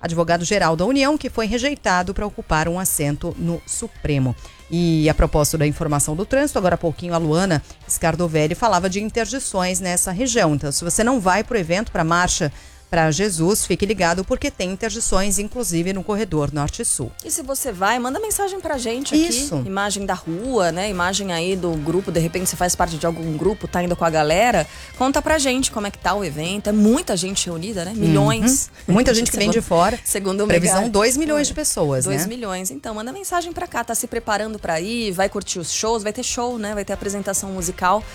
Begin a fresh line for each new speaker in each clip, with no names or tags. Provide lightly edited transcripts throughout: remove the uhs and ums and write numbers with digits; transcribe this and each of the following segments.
advogado-geral da União, que foi rejeitado para ocupar um assento no Supremo. E a propósito da informação do trânsito, agora há pouquinho a Luana Scardovelli falava de interdições nessa região. Então, se você não vai para o evento, para a marcha para Jesus, fique ligado porque tem interdições, inclusive no corredor Norte e Sul.
E se você vai, manda mensagem pra gente aqui.
Isso.
Imagem da rua, né? Imagem aí do grupo, de repente você faz parte de algum grupo, tá indo com a galera. Conta pra gente como é que tá o evento. É muita gente reunida, né? Milhões.
Muita gente que vem de fora.
Segundo o
previsão, 2 milhões de pessoas,
2
né?
2 milhões. Então, manda mensagem pra cá. Tá se preparando pra ir, vai curtir os shows, vai ter show, né? Vai ter apresentação musical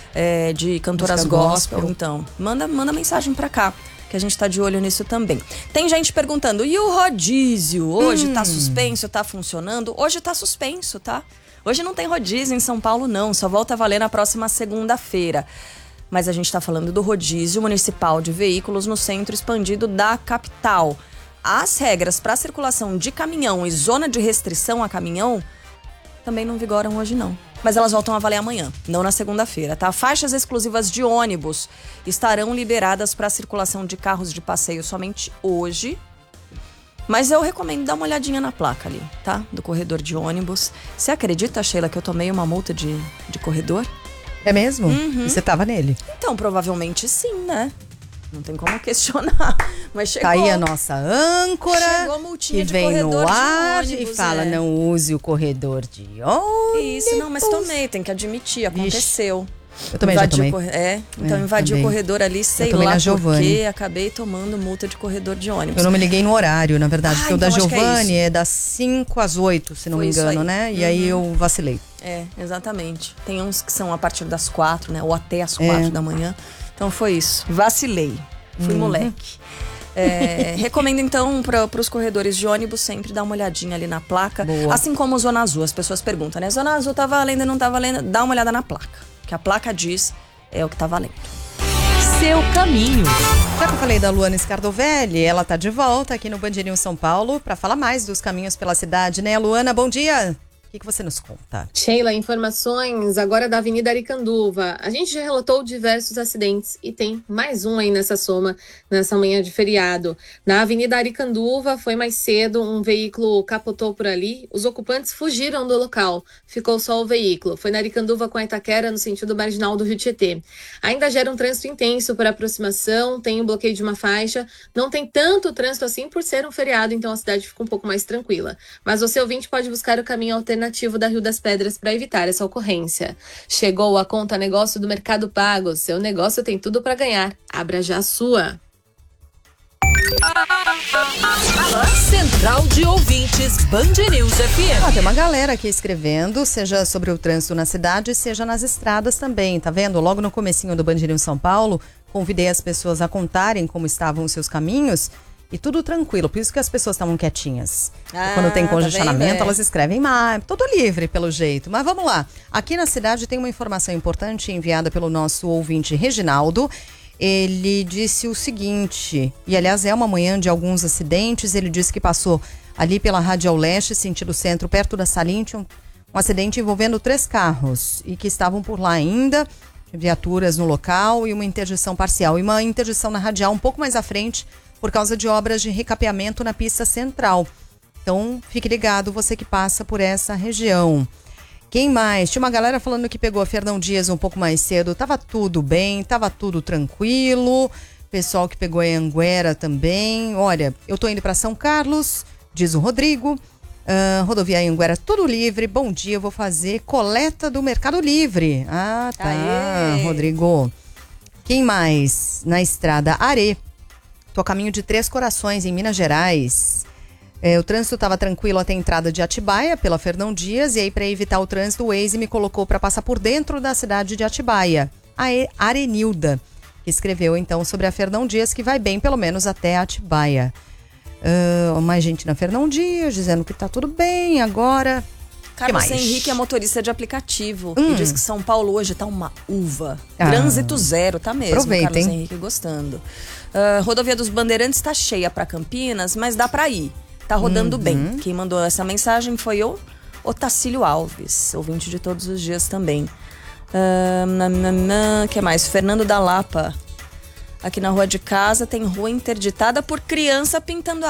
de cantoras gospel. Então, manda mensagem pra cá, que a gente tá de olho nisso também. Tem gente perguntando, e o rodízio? Hoje tá suspenso, tá funcionando? Hoje tá suspenso, tá? Hoje não tem rodízio em São Paulo, não. Só volta a valer na próxima segunda-feira. Mas a gente tá falando do rodízio municipal de veículos no centro expandido da capital. As regras para circulação de caminhão e zona de restrição a caminhão também não vigoram hoje, não. Mas elas voltam a valer amanhã, não na segunda-feira, tá? Faixas exclusivas de ônibus estarão liberadas para a circulação de carros de passeio somente hoje. Mas eu recomendo dar uma olhadinha na placa ali, tá? Do corredor de ônibus. Você acredita, Sheila, que eu tomei uma multa de corredor?
É mesmo? E você tava nele?
Então, provavelmente sim, né? Não tem como questionar. Mas chegou.
Tá aí a nossa âncora,
Chegou a multinha
que
de
vem
corredor
no ar
de ônibus,
e fala, não use o corredor de ônibus.
Isso, não, mas tomei, tem que admitir, aconteceu.
Eu também já tomei.
Então invadi o corredor ali, sei lá por quê, acabei tomando multa de corredor de ônibus.
Eu não me liguei no horário, na verdade, porque o da
então
Giovanni é das 5 às 8, se não me engano, né? E aí eu vacilei.
Exatamente. Tem uns que são a partir das 4, né? Ou até as 4 da manhã. Então foi isso. Vacilei. Fui moleque. Recomendo então para os corredores de ônibus sempre dar uma olhadinha ali na placa.
Boa.
Assim como Zona Azul. As pessoas perguntam, né? Zona Azul tá valendo, não tá valendo? Dá uma olhada na placa. O que a placa diz é o que tá valendo.
Seu caminho.
Já que eu falei da Luana Scardovelli, ela tá de volta aqui no Band News São Paulo para falar mais dos caminhos pela cidade, né? Luana, bom dia! O que você nos conta?
Sheila, informações agora da Avenida Aricanduva. A gente já relatou diversos acidentes e tem mais um aí nessa soma, nessa manhã de feriado. Na Avenida Aricanduva, foi mais cedo, um veículo capotou por ali. Os ocupantes fugiram do local, ficou só o veículo. Foi na Aricanduva com a Itaquera, no sentido marginal do Rio Tietê. Ainda gera um trânsito intenso por aproximação, tem um bloqueio de uma faixa. Não tem tanto trânsito assim por ser um feriado, então a cidade fica um pouco mais tranquila. Mas você, ouvinte, pode buscar o caminho alternativo da Rio das Pedras para evitar essa ocorrência. Chegou a conta negócio do Mercado Pago. Seu negócio tem tudo para ganhar. Abra já a sua.
Central de Ouvintes Band News FM.
Tem uma galera aqui escrevendo, seja sobre o trânsito na cidade, seja nas estradas também, tá vendo? Logo no comecinho do Band News São Paulo, convidei as pessoas a contarem como estavam os seus caminhos. E tudo tranquilo, por isso que as pessoas estavam quietinhas. Quando tem congestionamento, elas escrevem mais, tudo livre pelo jeito. Mas vamos lá. Aqui na cidade tem uma informação importante enviada pelo nosso ouvinte Reginaldo. Ele disse o seguinte, e aliás é uma manhã de alguns acidentes. Ele disse que passou ali pela Radial Leste, sentido centro, perto da Salinte, um acidente envolvendo 3 carros e que estavam por lá ainda. Viaturas no local e uma interdição parcial. E uma interdição na Radial um pouco mais à frente, por causa de obras de recapeamento na pista central. Então, fique ligado, você que passa por essa região. Quem mais? Tinha uma galera falando que pegou a Fernão Dias um pouco mais cedo. Tava tudo bem, tava tudo tranquilo. Pessoal que pegou a Anguera também. Olha, eu tô indo para São Carlos, diz o Rodrigo. Rodoviária Anguera, tudo livre. Bom dia, eu vou fazer coleta do Mercado Livre. Ah, tá, aê, Rodrigo. Quem mais? Na estrada Are. Tô a caminho de Três Corações, em Minas Gerais. O trânsito estava tranquilo até a entrada de Atibaia, pela Fernão Dias. E aí, para evitar o trânsito, o Waze me colocou para passar por dentro da cidade de Atibaia. A Arenilda, que escreveu, então, sobre a Fernão Dias, que vai bem, pelo menos, até Atibaia. Mais gente na Fernão Dias, dizendo que tá tudo bem agora.
Carlos Henrique é motorista de aplicativo e diz que São Paulo hoje tá uma uva. Trânsito zero, tá mesmo.
Aproveita,
Carlos Henrique gostando. Rodovia dos Bandeirantes tá cheia pra Campinas, mas dá pra ir. Tá rodando bem. Quem mandou essa mensagem foi o Otacílio Alves, ouvinte de todos os dias também. Que mais? Fernando da Lapa. Aqui na rua de casa tem rua interditada por criança pintando